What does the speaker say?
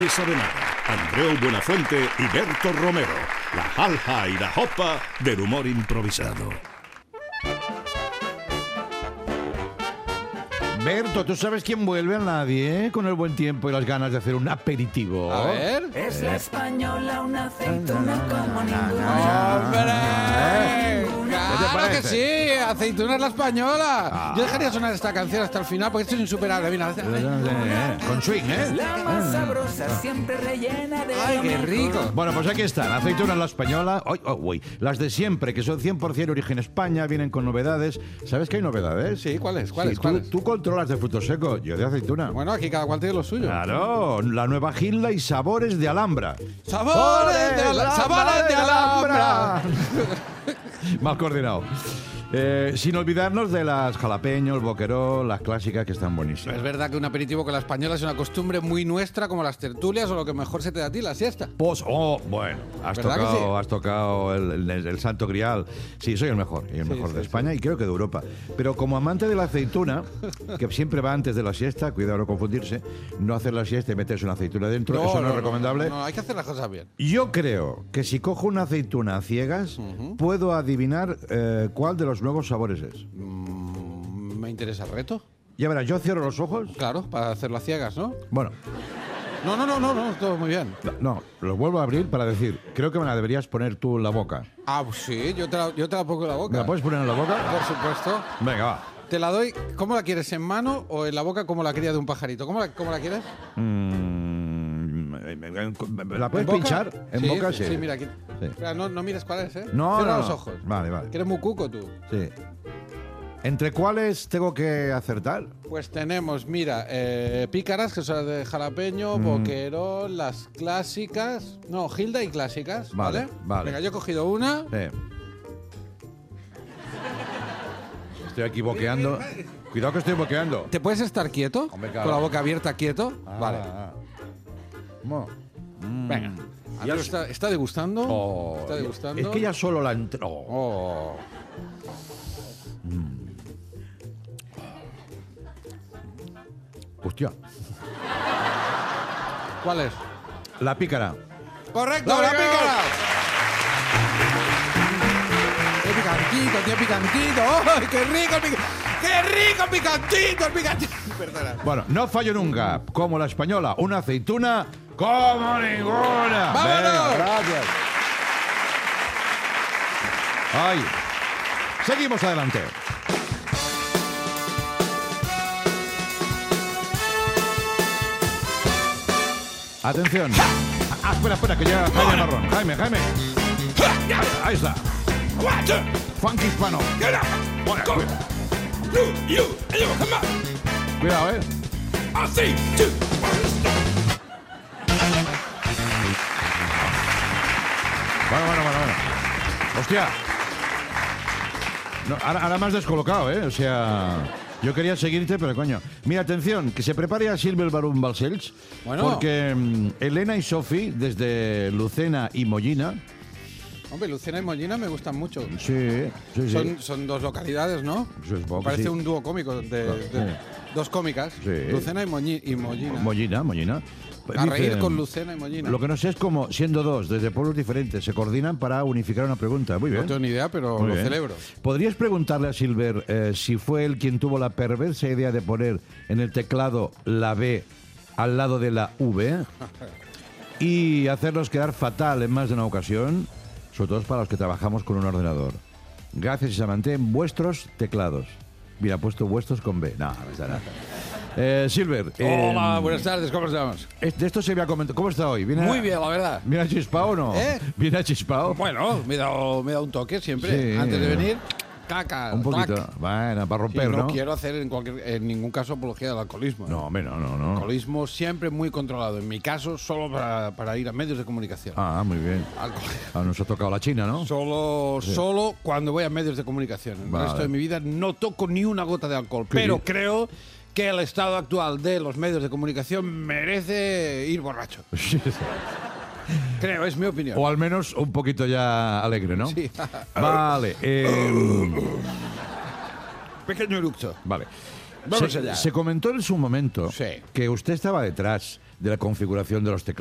De nada. Andreu Buenafuente y Berto Romero. La jalja y la jopa del humor improvisado. Berto, ¿tú sabes quién vuelve? A nadie, con el buen tiempo y las ganas de hacer un aperitivo. A ver. Es la española, una aceituna como ninguna. ¡Hombre! ¡Claro que parece? sí! ¡Aceituna es la española! Yo dejaría sonar esta canción hasta el final porque esto es insuperable. Mira. Con swing, ¿eh? La más sabrosa, siempre rellena de ¡Ay, lo qué mejor. Bueno, rico! pues aquí están, aceitunas la española, las de siempre, que son 100% origen España, vienen con novedades. ¿Sabes que hay novedades? Sí, ¿cuáles? Sí, ¿Cuáles? tú controlas de frutos secos, yo de aceituna. Bueno, aquí cada cual tiene lo suyo. Claro, la nueva Gilda y sabores de Alhambra. ¡Sabores de Alhambra! Mal coordinado. Sin olvidarnos de las jalapeños, boqueró, las clásicas que están buenísimas. Es verdad que un aperitivo con la española es una costumbre muy nuestra, como las tertulias o lo que mejor se te da a ti, la siesta. Bueno, has ¿Verdad que sí? tocado el santo grial. Sí, soy el mejor de sí, España y creo que de Europa. Pero como amante de la aceituna, que siempre va antes de la siesta, cuidado no confundirse, no hacer la siesta y meterse una aceituna dentro, eso no es recomendable. No, hay que hacer las cosas bien. Yo creo que si cojo una aceituna a ciegas, puedo adivinar cuál de los nuevos sabores es. Me interesa el reto. Ya verás, yo cierro los ojos. Claro, para hacerlo a ciegas, ¿no? Bueno, No, todo muy bien. no, los vuelvo a abrir para decir, creo que me la deberías poner tú en la boca. Ah, pues sí, yo te la pongo en la boca. ¿Me la puedes poner en la boca? Por supuesto. Venga, va. Te la doy, ¿cómo la quieres? ¿En mano o en la boca como la cría de un pajarito? ¿Cómo la quieres? ¿La puedes boca? pinchar? En Sí, boca, sí. Sí, mira aquí. Sí. Espera, no mires cuál es, ¿eh? No, Cierra no, los no. ojos. Vale. Que eres muy cuco tú. Sí. ¿Entre cuáles tengo que acertar? Pues tenemos, mira, pícaras, que son las de jalapeño, boqueró, las clásicas. No, Gilda y clásicas, ¿vale? Vale. Venga, yo he cogido una. Sí. Estoy aquí boqueando. Cuidado que estoy boqueando. ¿Te puedes estar quieto? Hombre, claro. Con la boca abierta, quieto. Vale. Mo. Venga. Andreu está degustando. Oh, Está degustando. Es que ya solo la entró. Oh. Hostia. ¿Cuál es? La pícara. ¡Correcto, la pícara! ¡Qué picantito, qué picantito! ¡Ay, qué rico el picantito! ¡Qué rico picantito, el picantito! Perdona. Bueno, no fallo nunca. Como la española, una aceituna como ninguna. ¡Vámonos! Venga, gracias. Ay. Seguimos adelante. Atención. Espera, que llega Jaime Marrón. Jaime. Ahí está. Funky hispano. Cuidado, Bueno. Hostia. No, ahora me has descolocado, ¿eh? O sea, yo quería seguirte, pero coño. Mira, atención, que se prepare a Silver Barum Balcells. Bueno. Porque Elena y Sofi, desde Lucena y Mollina. Hombre, Lucena y Mollina me gustan mucho. Sí. Son dos localidades, ¿no? Supongo que Parece sí. un dúo cómico de dos cómicas. Sí. Lucena y Mollina. Mollina. A Dice, reír con Lucena y Mollina. Lo que no sé es cómo, siendo dos, desde pueblos diferentes, se coordinan para unificar una pregunta. Muy bien. No tengo ni idea, pero Muy lo bien. celebro. ¿Podrías preguntarle a Silver si fue él quien tuvo la perversa idea de poner en el teclado la B al lado de la V y hacernos quedar fatal en más de una ocasión, sobre todo para los que trabajamos con un ordenador? Gracias y se mantén vuestros teclados. Mira, ha puesto vuestros con B. No, no está nada. Silver. Hola, buenas tardes, ¿cómo estamos? De esto se había comentado. ¿Cómo está hoy? Muy bien, la verdad. ¿Viene chispado o no? ¿Eh? ¿Viene achispado? Bueno, me he dado un toque siempre. Sí. Antes de venir, caca. Un poquito. clac. Bueno, para Y romper, no ¿no? quiero hacer en ningún caso apología del alcoholismo. No, hombre, no. Alcoholismo siempre muy controlado. En mi caso, solo para ir a medios de comunicación. Ah, muy bien. Nos ha tocado la China, ¿no? Solo cuando voy a medios de comunicación. El Vale. resto de mi vida no toco ni una gota de alcohol. Qué Pero bien. creo que el estado actual de los medios de comunicación merece ir borracho. Creo, es mi opinión. O al menos un poquito ya alegre, ¿no? Sí. Vale. Pequeño eructo. Vale. Vamos allá. Se comentó en su momento Sí. que usted estaba detrás de la configuración de los teclados.